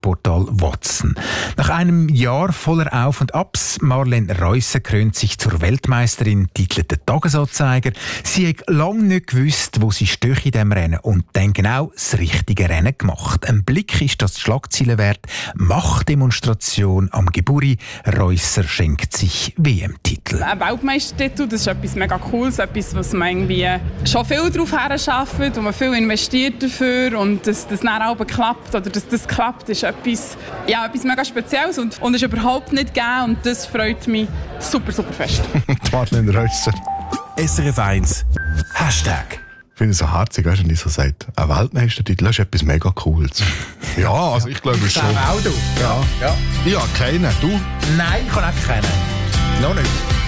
Portal Watson. Nach einem Jahr voller Auf und Abs, Marlene Reusser krönt sich zur Weltmeisterin, titelt der Tagesanzeiger. Sie hat lange nicht gewusst, wo sie stehe in diesem Rennen und dann genau das richtige Rennen gemacht. Ein Blick ist das die Schlagzeile wert. Machtdemonstration am Geburi. Reusser schenkt sich WM-Titel. Ein Weltmeistertitel, das ist etwas mega Cooles, etwas, was man irgendwie schon viel darauf herarbeitet, wo man viel investiert dafür und dass das dann auch klappt oder dass das klappt, ist etwas mega Spezielles und ist überhaupt nicht gegeben und das freut mich super, super fest. Marlene Reusser. SRF 1 Hashtag. Ich finde es so herzig, weißt du, wenn ich so sage, ein Weltmeistertitel ist etwas mega Cooles. Ja, also ich glaube schon. Auch du. Ja. Ich habe keinen. Du? Nein, ich kann auch keinen. Noch nicht.